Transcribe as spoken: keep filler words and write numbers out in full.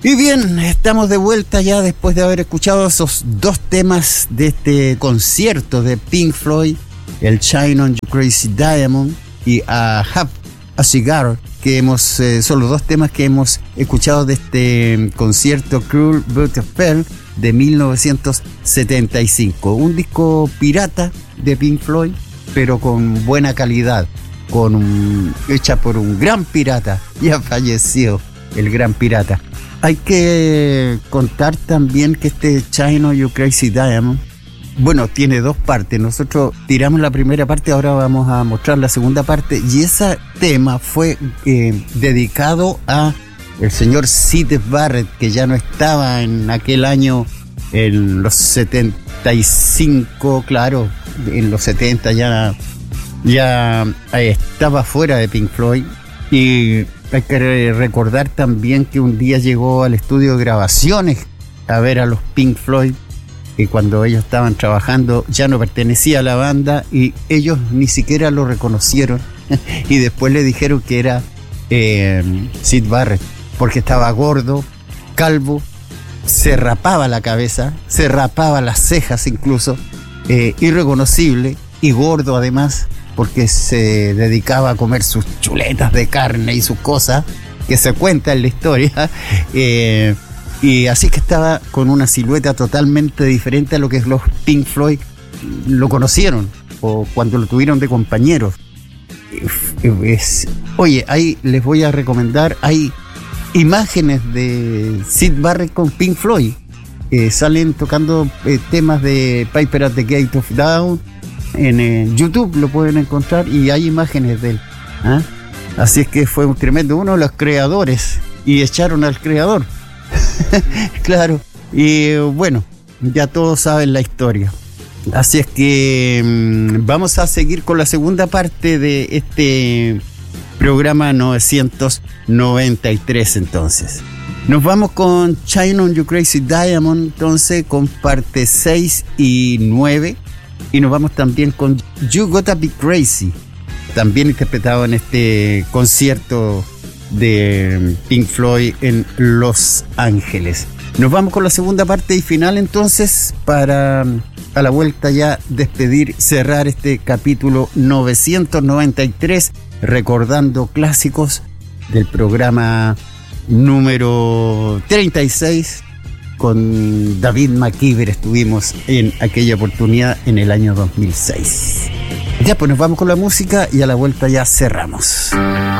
Y bien, estamos de vuelta ya después de haber escuchado esos dos temas de este concierto de Pink Floyd, el Shine on You Crazy Diamond y a Have a Cigar, que hemos, eh, son los dos temas que hemos escuchado de este concierto Cruel But Fair de mil novecientos setenta y cinco. Un disco pirata de Pink Floyd, pero con buena calidad, con un, hecha por un gran pirata. Ya falleció el gran pirata. Hay que contar también que este Shine on You Crazy Diamond, bueno, tiene dos partes. Nosotros tiramos la primera parte, ahora vamos a mostrar la segunda parte. Y ese tema fue eh, dedicado a el señor Syd Barrett, que ya no estaba en aquel año, en los setenta y cinco, claro, en los setenta ya, ya estaba fuera de Pink Floyd. Y hay que recordar también que un día llegó al estudio de grabaciones a ver a los Pink Floyd, y cuando ellos estaban trabajando ya no pertenecía a la banda y ellos ni siquiera lo reconocieron y después le dijeron que era eh, Syd Barrett, porque estaba gordo, calvo, se rapaba la cabeza, se rapaba las cejas incluso, eh, irreconocible y gordo además, porque se dedicaba a comer sus chuletas de carne y sus cosas, que se cuenta en la historia, eh, y así que estaba con una silueta totalmente diferente a lo que los Pink Floyd lo conocieron, o cuando lo tuvieron de compañeros. Es, oye, ahí les voy a recomendar, hay imágenes de Syd Barrett con Pink Floyd, eh, salen tocando eh, temas de Piper at the Gate of Dawn. En eh, YouTube lo pueden encontrar y hay imágenes de él, ¿ah? Así es que fue un tremendo, uno de los creadores, y echaron al creador. Claro, y bueno, ya todos saben la historia. Así es que mmm, vamos a seguir con la segunda parte de este programa novecientos noventa y tres. Entonces nos vamos con Shine on You Crazy Diamond, entonces con parte seis y nueve. Y nos vamos también con You Gotta Be Crazy, también interpretado en este concierto de Pink Floyd en Los Ángeles. Nos vamos con la segunda parte y final entonces, para a la vuelta ya despedir, cerrar este capítulo novecientos noventa y tres, recordando clásicos del programa número treinta y seis. Con David McKeever estuvimos en aquella oportunidad en el año dos mil seis. Ya, pues nos vamos con la música y a la vuelta ya cerramos.